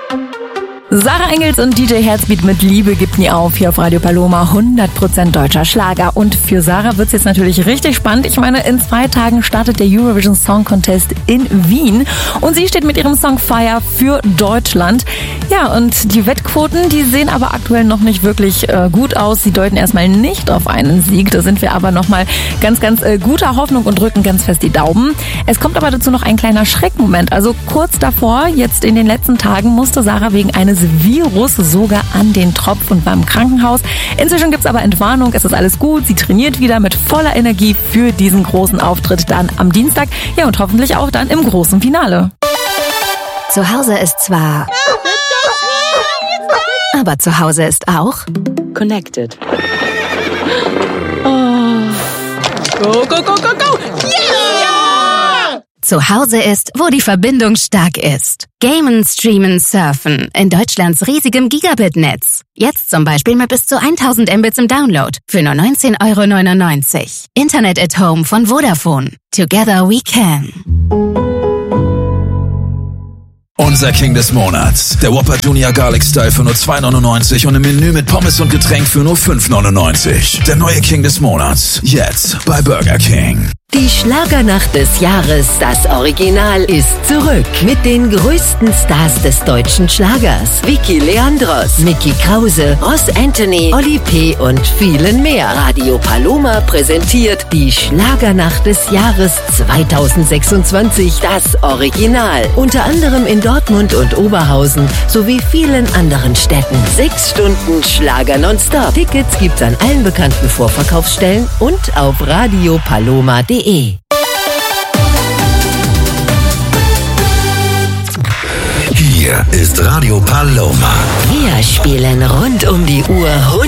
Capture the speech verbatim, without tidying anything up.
Sarah Engels und D J Herzbeat mit Liebe gibt nie auf hier auf Radio Paloma, hundert Prozent deutscher Schlager. Und für Sarah wird's jetzt natürlich richtig spannend. Ich meine, in zwei Tagen startet der Eurovision Song Contest in Wien und sie steht mit ihrem Song Fire für Deutschland. Ja, und die Wettquoten, die sehen aber aktuell noch nicht wirklich äh, gut aus. Sie deuten erstmal nicht auf einen Sieg. Da sind wir aber nochmal ganz, ganz äh, guter Hoffnung und drücken ganz fest die Daumen. Es kommt aber dazu noch ein kleiner Schreckmoment. Also kurz davor, jetzt in den letzten Tagen, musste Sarah wegen eines Virus sogar an den Tropf und war im Krankenhaus. Inzwischen gibt's aber Entwarnung, es ist alles gut. Sie trainiert wieder mit voller Energie für diesen großen Auftritt dann am Dienstag. Ja, und hoffentlich auch dann im großen Finale. Zu Hause ist zwar... Aber zu Hause ist auch... Connected. Oh. Go, go, go, go, go! Yeah! Zu Hause ist, wo die Verbindung stark ist. Gamen, Streamen, Surfen in Deutschlands riesigem Gigabit-Netz. Jetzt zum Beispiel mit bis zu tausend Mbits im Download für nur neunzehn Euro neunundneunzig. Internet at Home von Vodafone. Together we can. Unser King des Monats. Der Whopper Junior Garlic Style für nur zwei neunundneunzig und im Menü mit Pommes und Getränk für nur fünf neunundneunzig. Der neue King des Monats. Jetzt bei Burger King. Die Schlagernacht des Jahres, das Original, ist zurück mit den größten Stars des deutschen Schlagers. Vicky Leandros, Mickey Krause, Ross Anthony, Oli P. und vielen mehr. Radio Paloma präsentiert die Schlagernacht des Jahres zweitausendsechsundzwanzig, das Original. Unter anderem in Dortmund und Oberhausen sowie vielen anderen Städten. Sechs Stunden Schlager nonstop. Tickets gibt's an allen bekannten Vorverkaufsstellen und auf radio paloma punkt de. Hier ist Radio Paloma. Wir spielen rund um die Uhr